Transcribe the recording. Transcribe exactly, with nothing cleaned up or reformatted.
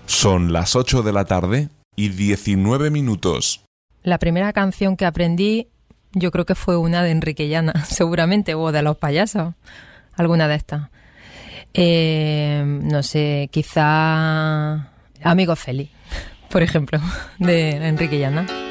Son las ocho de la tarde y diecinueve minutos. La primera canción que aprendí yo creo que fue una de Enrique Llana, seguramente, o de Los Payasos, alguna de estas. Eh, no sé, quizá Amigo Félix, por ejemplo, de Enrique Llana.